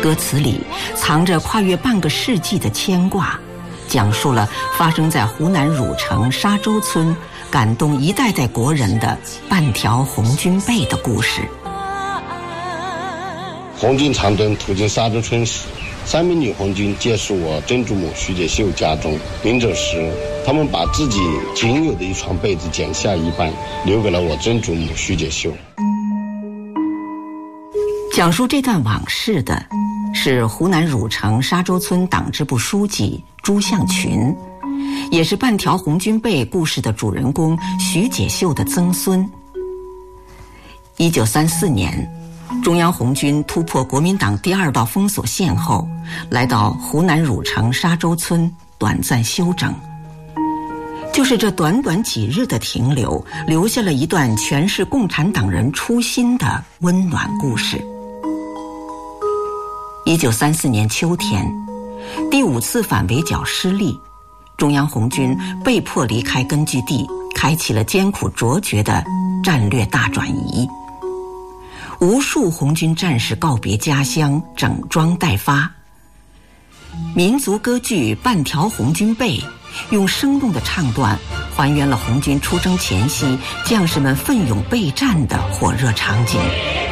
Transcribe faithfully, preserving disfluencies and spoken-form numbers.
歌词里藏着跨越半个世纪的牵挂，讲述了发生在湖南汝城沙洲村感动一代代国人的半条红军背的故事。 红军长征途经沙洲村时，三名女红军借宿我曾祖母徐解秀家中，临走时他们把自己仅有的一床被子剪下一半，留给了我曾祖母徐解秀。 讲述这段往事的是湖南汝城沙洲村党支部书记朱向群，也是半条红军背故事的主人公徐解秀的曾孙。一九三四年，中央红军突破国民党第二道封锁线后，来到湖南汝城沙洲村短暂休整。就是这短短几日的停留，留下了一段诠释共产党人初心的温暖故事。一九三四年秋天，第五次反围剿失利，中央红军被迫离开根据地，开启了艰苦卓绝的战略大转移。无数红军战士告别家乡，整装待发。民族歌剧《半条红军背》用生动的唱段还原了红军出征前夕将士们奋勇备战的火热场景。